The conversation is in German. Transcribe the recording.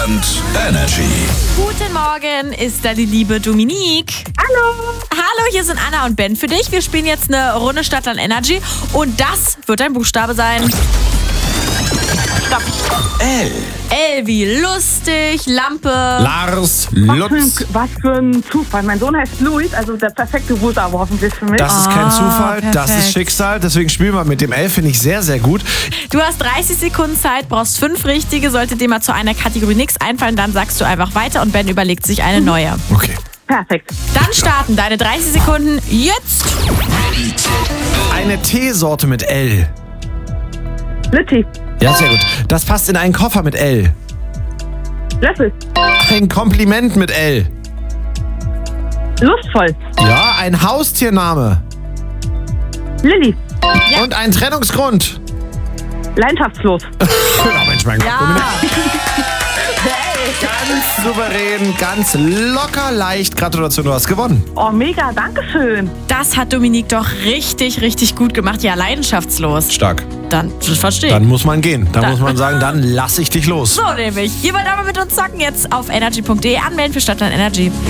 Stadtland Energy. Guten Morgen, ist da die liebe Dominique. Hallo. Hallo, hier sind Anna und Ben für dich. Wir spielen jetzt eine Runde Stadtland Energy und das wird ein Buchstabe sein. Stopp. L. L wie lustig, Lampe. Lars, Lutz. Was für ein Zufall. Mein Sohn heißt Luis, also der perfekte Buchstabe hoffentlich für mich. Das ist kein Zufall, das perfekt. ist Schicksal. Deswegen spielen wir mit dem L, finde ich sehr, sehr gut. Du hast 30 Sekunden Zeit, brauchst 5 richtige. Sollte dir mal zu einer Kategorie nichts einfallen, dann sagst du einfach weiter und Ben überlegt sich eine neue. Okay. Perfekt. Dann starten deine 30 Sekunden jetzt. Eine Teesorte mit L. Litti. Ja, sehr gut. Das passt in einen Koffer mit L. Löffel. Ein Kompliment mit L. Lustvoll. Ja, ein Haustiername. Lilly. Und ein Trennungsgrund. Leidenschaftslos. Ja, Mensch, mein Gott. Ja. Ganz souverän, ganz locker leicht. Gratulation, du hast gewonnen. Oh, mega. Dankeschön. Das hat Dominique doch richtig, richtig gut gemacht. Ja, leidenschaftslos. Stark. Dann, das verstehe Dann ich. muss man gehen. Dann muss man sagen, dann lass ich dich los. So nämlich. Jemand aber mit uns zocken jetzt auf energy.de anmelden für Stadtland Energy.